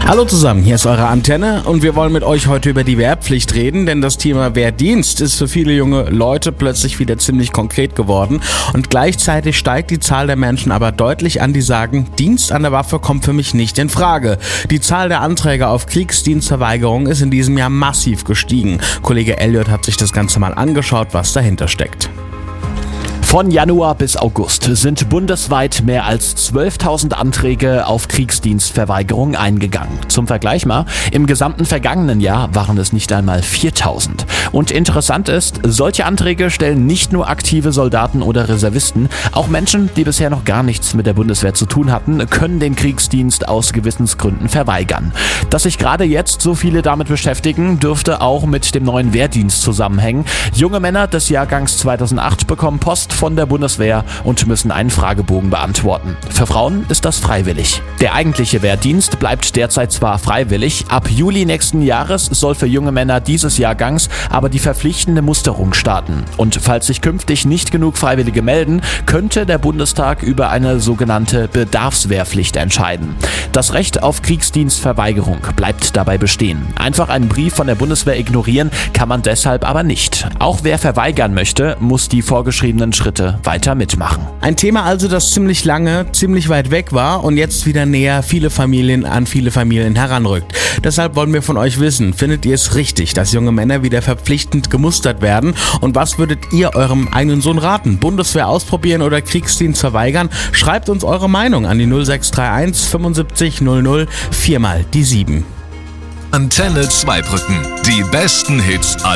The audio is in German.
Hallo zusammen, hier ist eure Antenne und wir wollen mit euch heute über die Wehrpflicht reden, denn das Thema Wehrdienst ist für viele junge Leute plötzlich wieder ziemlich konkret geworden und gleichzeitig steigt die Zahl der Menschen aber deutlich an, die sagen, Dienst an der Waffe kommt für mich nicht in Frage. Die Zahl der Anträge auf Kriegsdienstverweigerung ist in diesem Jahr massiv gestiegen. Kollege Elliot hat sich das Ganze mal angeschaut, was dahinter steckt. Von Januar bis August sind bundesweit mehr als 12.000 Anträge auf Kriegsdienstverweigerung eingegangen. Zum Vergleich mal, im gesamten vergangenen Jahr waren es nicht einmal 4.000. Und interessant ist, solche Anträge stellen nicht nur aktive Soldaten oder Reservisten, auch Menschen, die bisher noch gar nichts mit der Bundeswehr zu tun hatten, können den Kriegsdienst aus Gewissensgründen verweigern. Dass sich gerade jetzt so viele damit beschäftigen, dürfte auch mit dem neuen Wehrdienst zusammenhängen. Junge Männer des Jahrgangs 2008 bekommen Post von der Bundeswehr und müssen einen Fragebogen beantworten. Für Frauen ist das freiwillig. Der eigentliche Wehrdienst bleibt derzeit zwar freiwillig, ab Juli nächsten Jahres soll für junge Männer dieses Jahrgangs aber die verpflichtende Musterung starten. Und falls sich künftig nicht genug Freiwillige melden, könnte der Bundestag über eine sogenannte Bedarfswehrpflicht entscheiden. Das Recht auf Kriegsdienstverweigerung bleibt dabei bestehen. Einfach einen Brief von der Bundeswehr ignorieren kann man deshalb aber nicht. Auch wer verweigern möchte, muss die vorgeschriebenen Schritte weiter mitmachen. Ein Thema also, das ziemlich lange, ziemlich weit weg war und jetzt wieder näher an viele Familien heranrückt. Deshalb wollen wir von euch wissen, findet ihr es richtig, dass junge Männer wieder verpflichtend gemustert werden? Und was würdet ihr eurem eigenen Sohn raten? Bundeswehr ausprobieren oder Kriegsdienst verweigern? Schreibt uns eure Meinung an die 0631 75 00 4 mal die 7. Antenne Zweibrücken. Die besten Hits